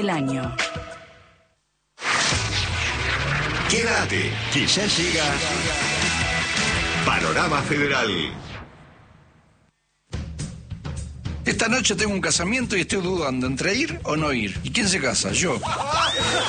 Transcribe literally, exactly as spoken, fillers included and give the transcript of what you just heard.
El año. Quédate, que ya llega Panorama Federal. Esta noche tengo un casamiento y estoy dudando entre ir o no ir. ¿Y quién se casa? Yo.